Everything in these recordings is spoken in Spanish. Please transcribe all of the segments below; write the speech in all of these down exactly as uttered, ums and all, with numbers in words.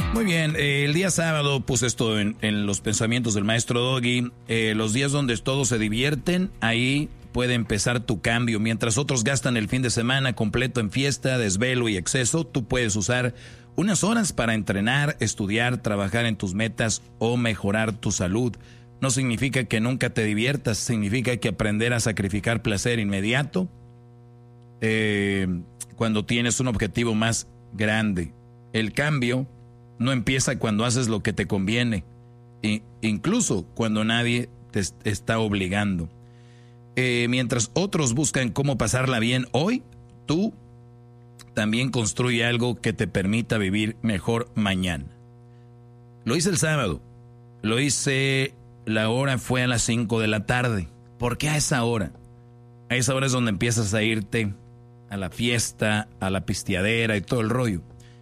Muy bien, eh, el día sábado puse esto en, en los pensamientos del maestro Doggy. Eh, los días donde todos se divierten, ahí puede empezar tu cambio. Mientras otros gastan el fin de semana completo en fiesta, desvelo y exceso, tú puedes usar unas horas para entrenar, estudiar, trabajar en tus metas o mejorar tu salud. No significa que nunca te diviertas, significa que aprender a sacrificar placer inmediato eh, cuando tienes un objetivo más grande. El cambio no empieza cuando haces lo que te conviene, e incluso cuando nadie te está obligando. Eh, mientras otros buscan cómo pasarla bien hoy, tú también construye algo que te permita vivir mejor mañana. Lo hice el sábado, lo hice, la hora fue a las cinco de la tarde. ¿Por qué a esa hora? A esa hora es donde empiezas a irte a la fiesta, a la pisteadera y todo el rollo.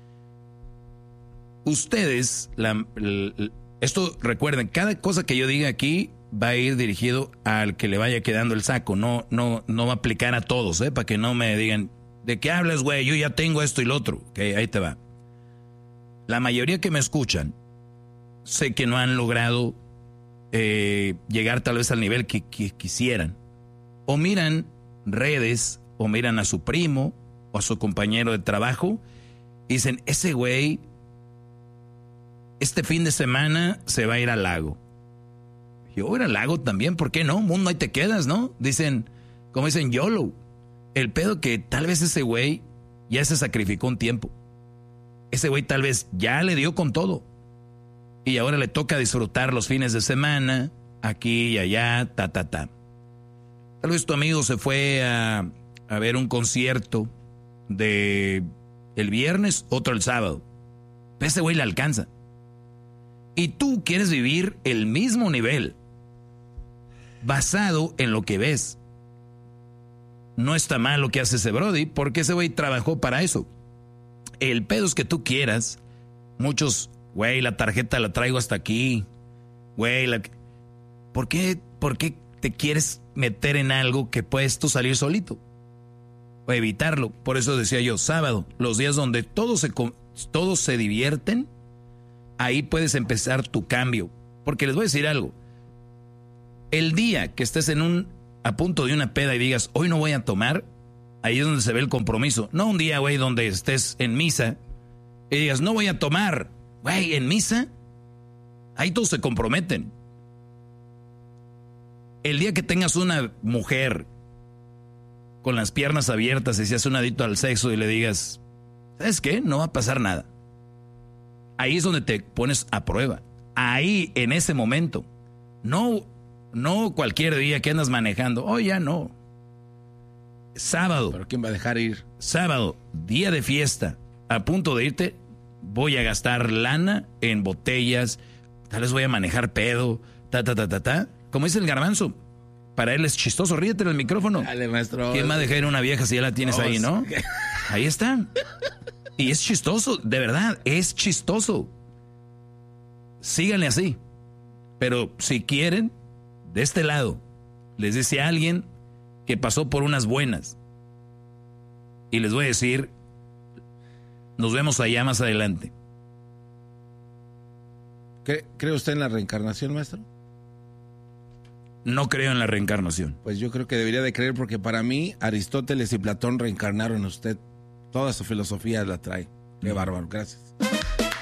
Ustedes, la, la, esto recuerden, cada cosa que yo diga aquí va a ir dirigido al que le vaya quedando el saco, no, no, no va a aplicar a todos, ¿eh? Para que no me digan, ¿de qué hablas, güey? Yo ya tengo esto y lo otro. Ok, ahí te va. La mayoría que me escuchan, sé que no han logrado eh, llegar tal vez al nivel que, que quisieran. O miran redes, o miran a su primo, o a su compañero de trabajo, y dicen, ese güey, este fin de semana se va a ir al lago. Yo voy a ir al lago también, ¿por qué no? Mundo, ahí te quedas, ¿no? Dicen, como dicen, YOLO. El pedo que tal vez ese güey ya se sacrificó un tiempo. Ese güey tal vez ya le dio con todo. Y ahora le toca disfrutar los fines de semana, aquí y allá, ta, ta, ta. Tal vez tu amigo se fue a, a ver un concierto de el viernes, otro el sábado. Pero ese güey le alcanza. Y tú quieres vivir el mismo nivel, basado en lo que ves. No está mal lo que hace ese brody, porque ese güey trabajó para eso. El pedo es que tú quieras. Muchos, güey, la tarjeta la traigo hasta aquí. Güey, la... ¿Por qué, ¿por qué te quieres meter en algo que puedes tú salir solito? O evitarlo. Por eso decía yo, sábado, los días donde todos se, todos se divierten, ahí puedes empezar tu cambio. Porque les voy a decir algo. El día que estés en un a punto de una peda y digas, hoy no voy a tomar, ahí es donde se ve el compromiso. No un día, güey, donde estés en misa y digas, no voy a tomar. Güey, en misa, ahí todos se comprometen. El día que tengas una mujer con las piernas abiertas y seas un adicto al sexo y le digas, ¿sabes qué? No va a pasar nada. Ahí es donde te pones a prueba. Ahí, en ese momento. No, no cualquier día que andas manejando. Oh, ya no. Sábado. ¿Pero quién va a dejar ir? Sábado, día de fiesta. A punto de irte, voy a gastar lana en botellas. Tal vez voy a manejar pedo. Ta, ta, ta, ta, ta. Como dice el Garbanzo. Para él es chistoso. Ríete en el micrófono. Dale, maestro. ¿Quién va a dejar ir una vieja si ya la tienes Dos. ahí, no? Ahí está. Y es chistoso, de verdad, es chistoso. Síganle así. Pero si quieren, de este lado, les dice a alguien que pasó por unas buenas. Y les voy a decir, nos vemos allá más adelante. ¿Cree, ¿cree usted en la reencarnación, maestro? No creo en la reencarnación. Pues yo creo que debería de creer, porque para mí Aristóteles y Platón reencarnaron en usted. Toda su filosofía la trae. Qué bárbaro, gracias.